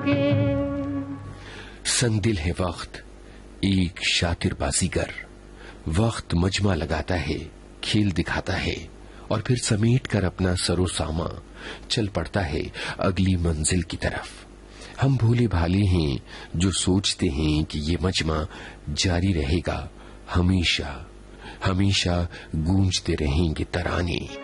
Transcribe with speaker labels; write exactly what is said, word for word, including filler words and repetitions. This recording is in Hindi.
Speaker 1: के।
Speaker 2: संदिल है वक्त एक शातिर बाजीगर, वक्त मजमा लगाता है, खेल दिखाता है और फिर समेट कर अपना सरो सामा चल पड़ता है अगली मंजिल की तरफ। हम भोले भाले हैं जो सोचते हैं कि ये मजमा जारी रहेगा, हमेशा हमेशा गूंजते रहेंगे तराने।